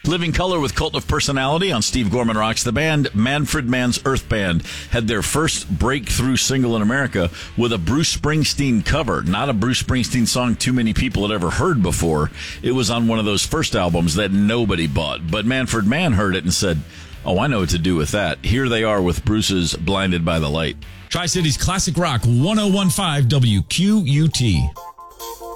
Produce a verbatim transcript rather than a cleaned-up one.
Living Color with Cult of Personality on Steve Gorman Rocks the Band. Manfred Mann's Earth Band had their first breakthrough single in America with a Bruce Springsteen cover. Not a Bruce Springsteen song too many people had ever heard before. It was on one of those first albums that nobody bought. But Manfred Mann heard it and said, oh, I know what to do with that. Here they are with Bruce's Blinded by the Light. Tri-Cities Classic Rock, one oh one point five W Q U T.